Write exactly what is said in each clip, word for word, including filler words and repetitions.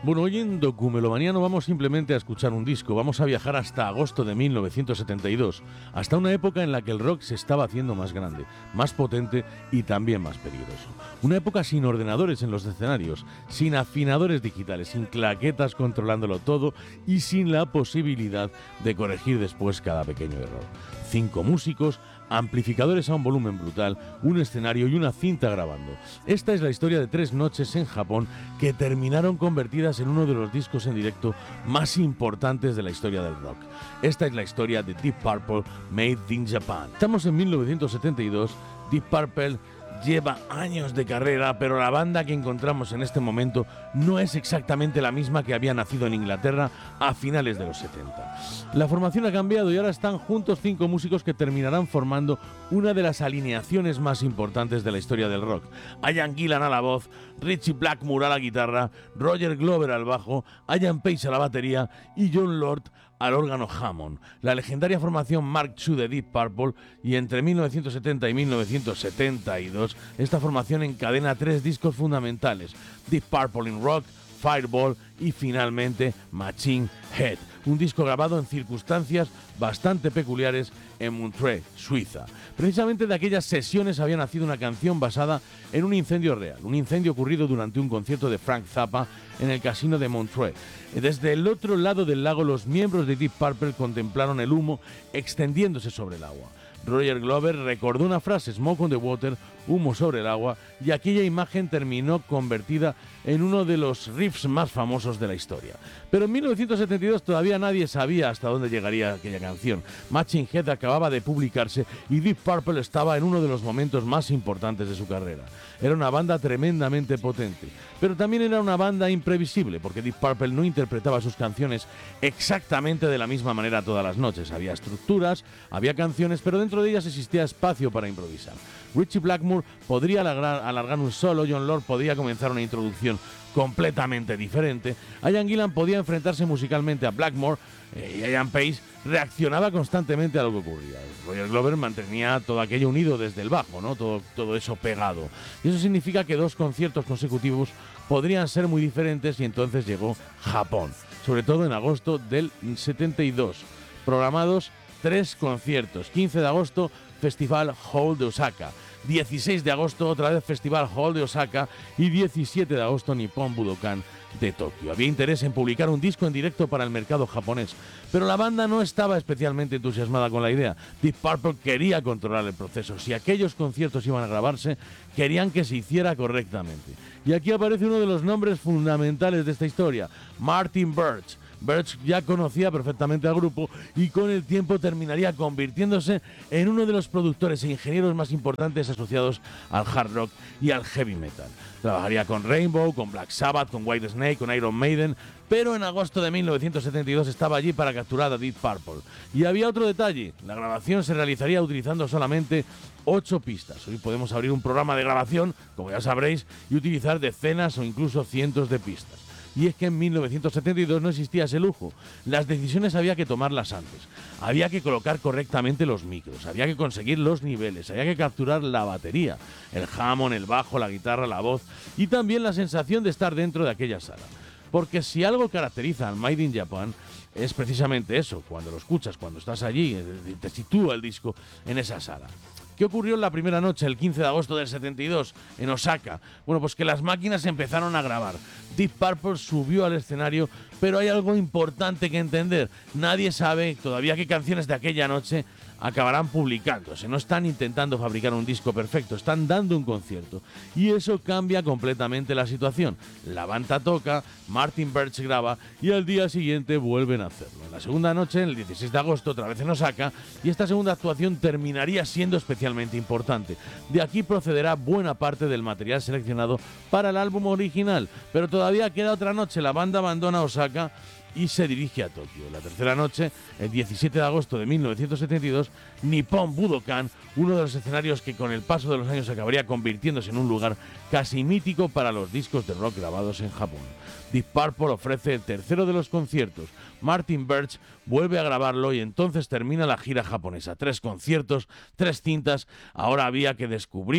Bueno, hoy en Documelomanía no vamos simplemente a escuchar un disco, vamos a viajar hasta agosto de mil novecientos setenta y dos, hasta una época en la que el rock se estaba haciendo más grande, más potente y también más peligroso. Una época sin ordenadores en los escenarios, sin afinadores digitales, sin claquetas controlándolo todo y sin la posibilidad de corregir después cada pequeño error. Cinco músicos, amplificadores a un volumen brutal, un escenario y una cinta grabando. Esta es la historia de tres noches en Japón que terminaron convertidas en uno de los discos en directo más importantes de la historia del rock. Esta es la historia de Deep Purple, Made in Japan. Estamos en mil novecientos setenta y dos, Deep Purple lleva años de carrera, pero la banda que encontramos en este momento no es exactamente la misma que había nacido en Inglaterra a finales de los setenta. La formación ha cambiado y ahora están juntos cinco músicos que terminarán formando una de las alineaciones más importantes de la historia del rock. Ian Gillan a la voz, Ritchie Blackmore a la guitarra, Roger Glover al bajo, Ian Page a la batería y Jon Lord al órgano Hammond. La legendaria formación Mark two de Deep Purple, y entre mil novecientos setenta y mil novecientos setenta y dos esta formación encadena tres discos fundamentales: Deep Purple in Rock, Fireball y finalmente Machine Head, un disco grabado en circunstancias bastante peculiares en Montreux, Suiza. Precisamente de aquellas sesiones había nacido una canción basada en un incendio real, un incendio ocurrido durante un concierto de Frank Zappa en el casino de Montreux. Desde el otro lado del lago, los miembros de Deep Purple contemplaron el humo extendiéndose sobre el agua. Roger Glover recordó una frase, "Smoke on the water", humo sobre el agua, y aquella imagen terminó convertida en uno de los riffs más famosos de la historia. Pero en mil novecientos setenta y dos todavía nadie sabía hasta dónde llegaría aquella canción. Machine Head acababa de publicarse y Deep Purple estaba en uno de los momentos más importantes de su carrera. Era una banda tremendamente potente, pero también era una banda imprevisible, porque Deep Purple no interpretaba sus canciones exactamente de la misma manera todas las noches. Había estructuras, había canciones, pero dentro de ellas existía espacio para improvisar. Ritchie Blackmore podría alargar, alargar un solo, Jon Lord podía comenzar una introducción completamente diferente, Ian Gillan podía enfrentarse musicalmente a Blackmore eh, y Ian Page reaccionaba constantemente a lo que ocurría. Roger Glover mantenía todo aquello unido desde el bajo, ¿no? Todo, todo eso pegado. Y eso significa que dos conciertos consecutivos podrían ser muy diferentes, y entonces llegó Japón, sobre todo en agosto del setenta y dos. Programados tres conciertos: quince de agosto, Festival Hall de Osaka; dieciséis de agosto, otra vez Festival Hall de Osaka; y diecisiete de agosto, Nippon Budokan de Tokio. Había interés en publicar un disco en directo para el mercado japonés, pero la banda no estaba especialmente entusiasmada con la idea. Deep Purple quería controlar el proceso. Si aquellos conciertos iban a grabarse, querían que se hiciera correctamente. Y aquí aparece uno de los nombres fundamentales de esta historia: Martin Birch. Birch ya conocía perfectamente al grupo y con el tiempo terminaría convirtiéndose en uno de los productores e ingenieros más importantes asociados al hard rock y al heavy metal. Trabajaría con Rainbow, con Black Sabbath, con Whitesnake, con Iron Maiden, pero en agosto de mil novecientos setenta y dos estaba allí para capturar a Deep Purple. Y había otro detalle: la grabación se realizaría utilizando solamente ocho pistas. Hoy podemos abrir un programa de grabación, como ya sabréis, y utilizar decenas o incluso cientos de pistas. Y es que en mil novecientos setenta y dos no existía ese lujo. Las decisiones había que tomarlas antes. Había que colocar correctamente los micros, había que conseguir los niveles, había que capturar la batería, el Hammond, el bajo, la guitarra, la voz y también la sensación de estar dentro de aquella sala. Porque si algo caracteriza al Made in Japan es precisamente eso: cuando lo escuchas, cuando estás allí, te sitúa el disco en esa sala. ¿Qué ocurrió en la primera noche, el quince de agosto del setenta y dos, en Osaka? Bueno, pues que las máquinas empezaron a grabar. Deep Purple subió al escenario, pero hay algo importante que entender. Nadie sabe todavía qué canciones de aquella noche acabarán publicándose. No están intentando fabricar un disco perfecto, están dando un concierto. Y eso cambia completamente la situación. La banda toca, Martin Birch graba y al día siguiente vuelven a hacerlo. En la segunda noche, el dieciséis de agosto, otra vez en Osaka, y esta segunda actuación terminaría siendo especialmente importante. De aquí procederá buena parte del material seleccionado para el álbum original, pero todavía queda otra noche. La banda abandona Osaka y se dirige a Tokio. La tercera noche, el diecisiete de agosto de mil novecientos setenta y dos, Nippon Budokan, uno de los escenarios que con el paso de los años acabaría convirtiéndose en un lugar casi mítico para los discos de rock grabados en Japón. Deep Purple ofrece el tercero de los conciertos. Martin Birch vuelve a grabarlo y entonces termina la gira japonesa. Tres conciertos, tres cintas. Ahora había que descubrir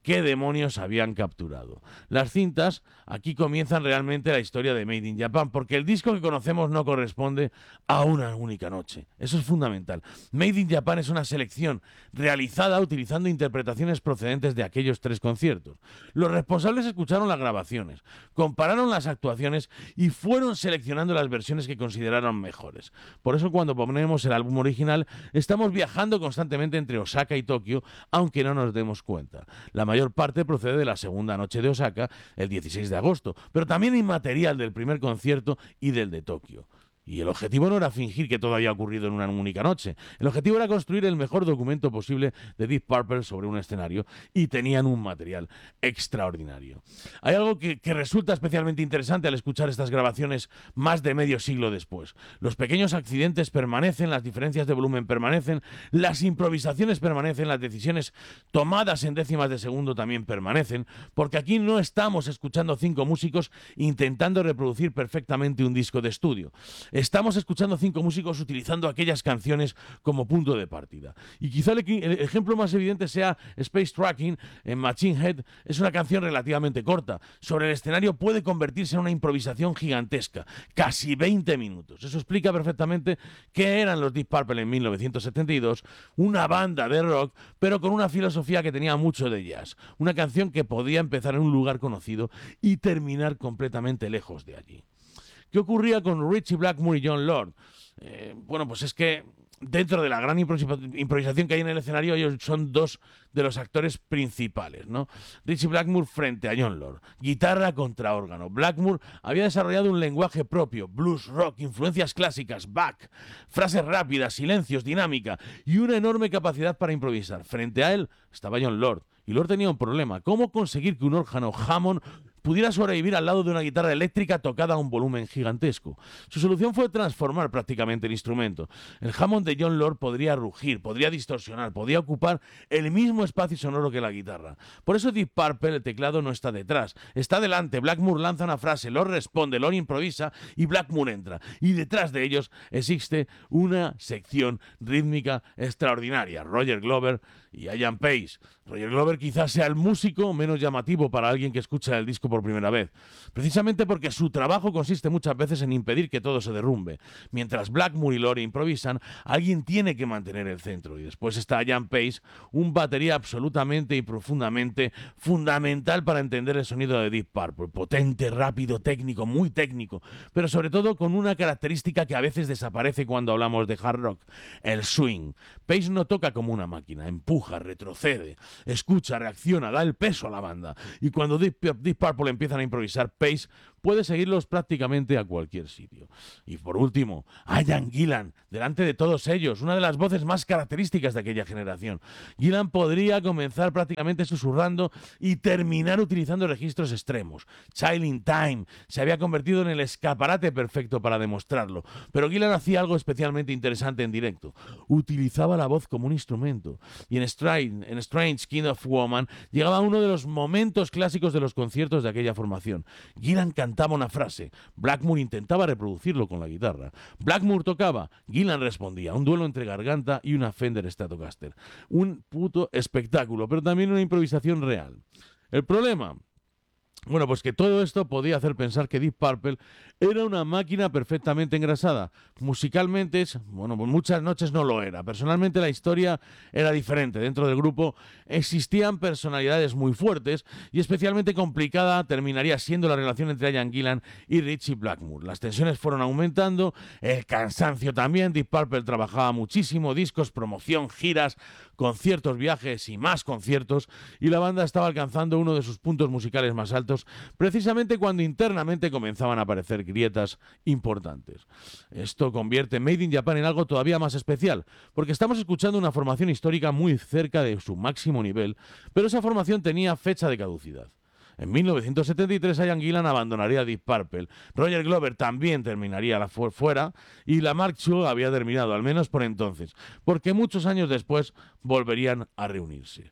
qué demonios habían capturado. Las cintas aquí comienzan realmente la historia de Made in Japan, porque el disco que conocemos no corresponde a una única noche. Eso es fundamental. Made in Japan es una selección realizada utilizando interpretaciones procedentes de aquellos tres conciertos. Los responsables escucharon las grabaciones, compararon las actuaciones y fueron seleccionando las versiones que consideraron mejores. Por eso cuando ponemos el álbum original estamos viajando constantemente entre Osaka y Tokio, aunque no nos demos cuenta. La mayor parte procede de la segunda noche de Osaka, el dieciséis de agosto, pero también hay material del primer concierto y del de Tokio. Y el objetivo no era fingir que todo había ocurrido en una única noche. El objetivo era construir el mejor documento posible de Deep Purple sobre un escenario, y tenían un material extraordinario. Hay algo que, que resulta especialmente interesante al escuchar estas grabaciones más de medio siglo después. Los pequeños accidentes permanecen, las diferencias de volumen permanecen, las improvisaciones permanecen, las decisiones tomadas en décimas de segundo también permanecen, porque aquí no estamos escuchando cinco músicos intentando reproducir perfectamente un disco de estudio. Estamos escuchando cinco músicos utilizando aquellas canciones como punto de partida. Y quizá el, el ejemplo más evidente sea Space Tracking en Machine Head. Es una canción relativamente corta. Sobre el escenario puede convertirse en una improvisación gigantesca, casi veinte minutos. Eso explica perfectamente qué eran los Deep Purple en mil novecientos setenta y dos, una banda de rock, pero con una filosofía que tenía mucho de jazz. Una canción que podía empezar en un lugar conocido y terminar completamente lejos de allí. ¿Qué ocurría con Ritchie Blackmore y Jon Lord? Eh, bueno, pues es que dentro de la gran improvisación que hay en el escenario, ellos son dos de los actores principales, ¿no? Ritchie Blackmore frente a Jon Lord, guitarra contra órgano. Blackmore había desarrollado un lenguaje propio, blues, rock, influencias clásicas, Bach, frases rápidas, silencios, dinámica y una enorme capacidad para improvisar. Frente a él estaba Jon Lord, y Lord tenía un problema: ¿cómo conseguir que un órgano Hammond pudiera sobrevivir al lado de una guitarra eléctrica tocada a un volumen gigantesco? Su solución fue transformar prácticamente el instrumento. El Hammond de Jon Lord podría rugir, podría distorsionar, podía ocupar el mismo espacio sonoro que la guitarra. Por eso Deep Purple, el teclado no está detrás, está delante. Blackmore lanza una frase, Lord responde, Lord improvisa y Blackmore entra. Y detrás de ellos existe una sección rítmica extraordinaria. Roger Glover y Ian Pace. Roger Glover quizás sea el músico menos llamativo para alguien que escucha el disco por primera vez, precisamente porque su trabajo consiste muchas veces en impedir que todo se derrumbe. Mientras Blackmore y Lord improvisan, alguien tiene que mantener el centro. Y después está Ian Pace, un batería absolutamente y profundamente fundamental para entender el sonido de Deep Purple. Potente, rápido, técnico, muy técnico, pero sobre todo con una característica que a veces desaparece cuando hablamos de hard rock: el swing. Pace no toca como una máquina, empuja, retrocede, escucha, reacciona, da el peso a la banda. Y cuando Deep, Deep Purple empiezan a improvisar, Pace puede seguirlos prácticamente a cualquier sitio. Y por último, Ian Gillan, delante de todos ellos, una de las voces más características de aquella generación. Gillan podría comenzar prácticamente susurrando y terminar utilizando registros extremos. Child in Time se había convertido en el escaparate perfecto para demostrarlo, pero Gillan hacía algo especialmente interesante en directo: utilizaba la voz como un instrumento. Y en Strange, en Strange Kind of Woman llegaba uno de los momentos clásicos de los conciertos de aquella formación. Gillan cantaba una frase, Blackmore intentaba reproducirlo con la guitarra. Blackmore tocaba, Gillan respondía. Un duelo entre garganta y una Fender Stratocaster. Un puto espectáculo, pero también una improvisación real. El problema, bueno, pues que todo esto podía hacer pensar que Deep Purple era una máquina perfectamente engrasada. Musicalmente, bueno, pues muchas noches no lo era. Personalmente la historia era diferente. Dentro del grupo existían personalidades muy fuertes, y especialmente complicada terminaría siendo la relación entre Ian Gillan y Ritchie Blackmore. Las tensiones fueron aumentando, el cansancio también. Deep Purple trabajaba muchísimo, discos, promoción, giras, conciertos, viajes y más conciertos, y la banda estaba alcanzando uno de sus puntos musicales más altos, precisamente cuando internamente comenzaban a aparecer grietas importantes. Esto convierte Made in Japan en algo todavía más especial, porque estamos escuchando una formación histórica muy cerca de su máximo nivel, pero esa formación tenía fecha de caducidad. En mil novecientos setenta y tres Ian Gillan abandonaría Deep Purple, Roger Glover también terminaría la fu fuera y la Mark Chu había terminado, al menos por entonces, porque muchos años después volverían a reunirse.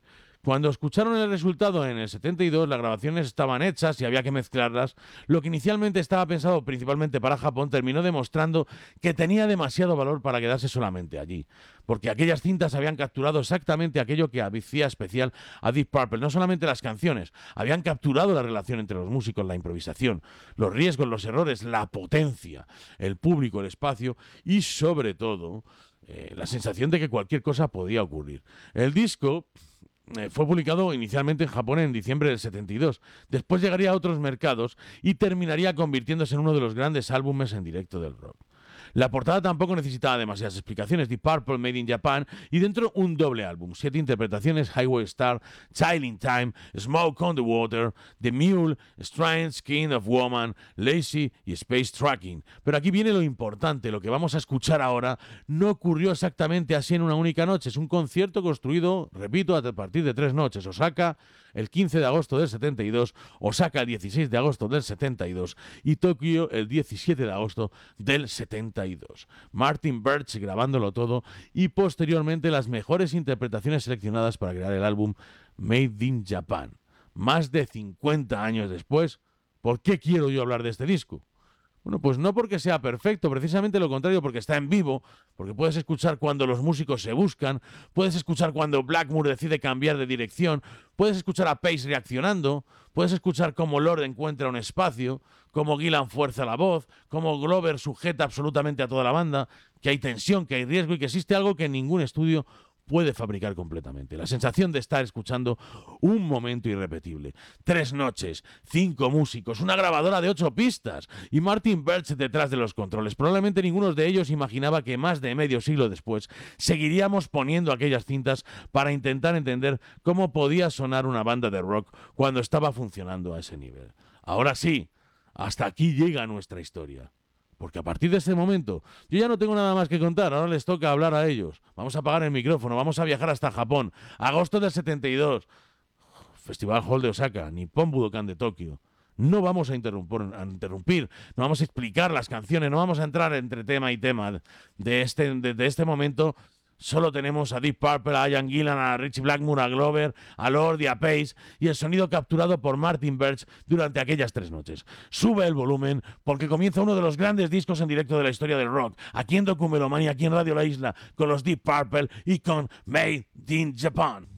Cuando escucharon el resultado en el setenta y dos, las grabaciones estaban hechas y había que mezclarlas. Lo que inicialmente estaba pensado principalmente para Japón terminó demostrando que tenía demasiado valor para quedarse solamente allí, porque aquellas cintas habían capturado exactamente aquello que hacía especial a Deep Purple. No solamente las canciones, habían capturado la relación entre los músicos, la improvisación, los riesgos, los errores, la potencia, el público, el espacio y sobre todo eh, la sensación de que cualquier cosa podía ocurrir. El disco Eh, fue publicado inicialmente en Japón en diciembre del setenta y dos. Después llegaría a otros mercados y terminaría convirtiéndose en uno de los grandes álbumes en directo del rock. La portada tampoco necesitaba demasiadas explicaciones. Deep Purple, Made in Japan, y dentro un doble álbum, siete interpretaciones: Highway Star, Child in Time, Smoke on the Water, The Mule, Strange Skin of Woman, Lazy y Space Tracking. Pero aquí viene lo importante, lo que vamos a escuchar ahora no ocurrió exactamente así en una única noche. Es un concierto construido, repito, a partir de tres noches. Osaka el quince de agosto del setenta y dos, Osaka el dieciséis de agosto del setenta y dos y Tokio el diecisiete de agosto del setenta y dos. Martin Birch grabándolo todo y posteriormente las mejores interpretaciones seleccionadas para crear el álbum Made in Japan. Más de cincuenta años después, ¿por qué quiero yo hablar de este disco? Bueno, pues no porque sea perfecto, precisamente lo contrario, porque está en vivo, porque puedes escuchar cuando los músicos se buscan, puedes escuchar cuando Blackmore decide cambiar de dirección, puedes escuchar a Pace reaccionando, puedes escuchar cómo Lord encuentra un espacio, cómo Gillan fuerza la voz, cómo Glover sujeta absolutamente a toda la banda, que hay tensión, que hay riesgo y que existe algo que ningún estudio puede fabricar completamente. La sensación de estar escuchando un momento irrepetible. Tres noches, cinco músicos, una grabadora de ocho pistas y Martin Birch detrás de los controles. Probablemente ninguno de ellos imaginaba que más de medio siglo después seguiríamos poniendo aquellas cintas para intentar entender cómo podía sonar una banda de rock cuando estaba funcionando a ese nivel. Ahora sí, hasta aquí llega nuestra historia. Porque a partir de este momento yo ya no tengo nada más que contar, ahora les toca hablar a ellos. Vamos a apagar el micrófono, vamos a viajar hasta Japón. Agosto del setenta y dos, Festival Hall de Osaka, Nippon Budokan de Tokio. No vamos a interrumpir, a interrumpir, no vamos a explicar las canciones, no vamos a entrar entre tema y tema de este, de, de este momento. Solo tenemos a Deep Purple, a Ian Gillan, a Richie Blackmore, a Glover, a Lord y a Pace y el sonido capturado por Martin Birch durante aquellas tres noches. Sube el volumen porque comienza uno de los grandes discos en directo de la historia del rock, aquí en Documelomania, aquí en Radio La Isla, con los Deep Purple y con Made in Japan.